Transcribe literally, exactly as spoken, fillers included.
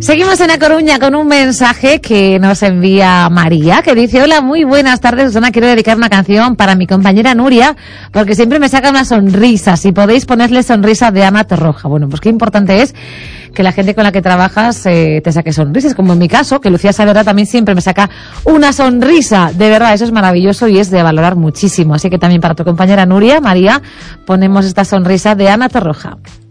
Seguimos en A Coruña con un mensaje que nos envía María, que dice: hola, muy buenas tardes, Susana, quiero dedicar una canción para mi compañera Nuria, porque siempre me saca una sonrisa. Si podéis ponerle sonrisa de Ana Torroja. Bueno, pues qué importante es que la gente con la que trabajas eh, te saque sonrisas, como en mi caso, que Lucía Saavedra también siempre me saca una sonrisa. De verdad, eso es maravilloso y es de valorar muchísimo. Así que también para tu compañera Nuria, María, ponemos esta sonrisa de Ana Torroja.